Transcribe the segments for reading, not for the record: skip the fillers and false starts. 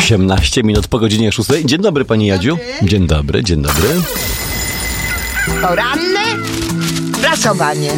18 minut po godzinie 6. Dzień dobry, pani Jadziu. Dzień dobry, dzień dobry. Poranne prasowanie.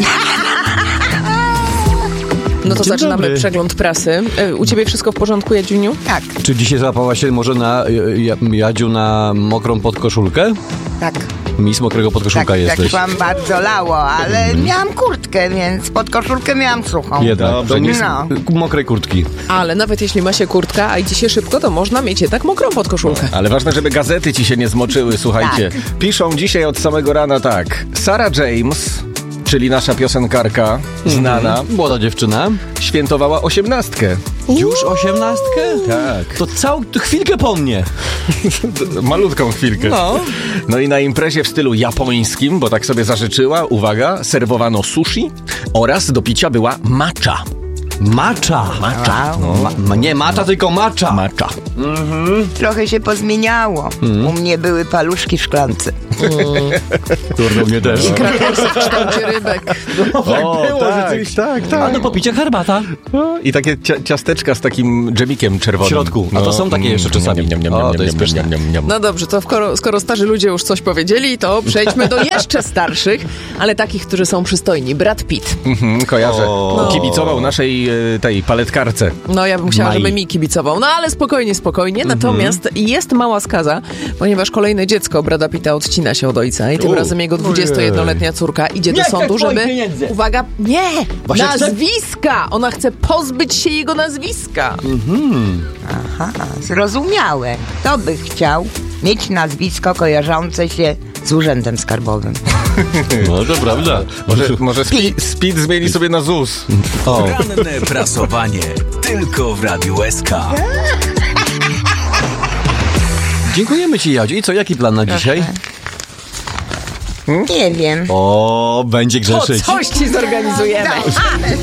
No to Dzień zaczynamy dobry. przegląd prasy. U ciebie wszystko w porządku, Jadziuniu? Tak, Czy dzisiaj złapała się może na Jadziu na mokrą podkoszulkę? tak. Miss mokrego podkoszulka Tak jesteś. szłam, bardzo lało, ale miałam kurtkę, więc pod koszulkę miałam suchą. Jednak. Dobrze, To nie- No. Mokrej kurtki. Ale nawet jeśli ma się kurtka, a idzie się szybko, to można mieć jednak mokrą podkoszulkę. Ale ważne, żeby gazety ci się nie zmoczyły, słuchajcie. Piszą dzisiaj od samego rana tak. Sarah James, czyli nasza piosenkarka, znana, Młoda dziewczyna. świętowała 18. Już 18? Tak. To całą chwilkę po mnie. Malutką chwilkę. No i na imprezie w stylu japońskim, bo tak sobie zażyczyła, uwaga, serwowano sushi oraz do picia była matcha. Macza. Nie macza, tylko macza. Matcha. Trochę się pozmieniało. U mnie były paluszki w szklance. Kurde, mnie też. Krakersy w kształcie rybek. O, tak. A do popicia herbata. I takie ciasteczka z takim dżemikiem czerwonym. W środku. A to są takie jeszcze czasami. O, to jest pyszne. No dobrze, to skoro starzy ludzie już coś powiedzieli, to przejdźmy do jeszcze starszych, ale takich, którzy są przystojni. Brad Pitt. Kojarzę. O. Kibicował naszej tej paletkarce. No ja bym chciała, Mai. żeby mi kibicował. No ale spokojnie. Natomiast jest mała skaza, ponieważ kolejne dziecko Brada Pitta odcina się od ojca i tym razem jego 21-letnia córka idzie do sądu, żeby... Uwaga, nie! Właśnie chce- Nazwiska! Ona chce pozbyć się jego nazwiska. Aha, zrozumiałe. Kto by chciał mieć nazwisko kojarzące się z urzędem skarbowym? No to prawda. Może Speed zmieni sobie na ZUS. O. Ranne prasowanie tylko w Radiu SK. Dziękujemy ci, Jadziu. I co, jaki plan na dzisiaj? Nie wiem. O, będzie grzeszyć. Coś ci zorganizujemy.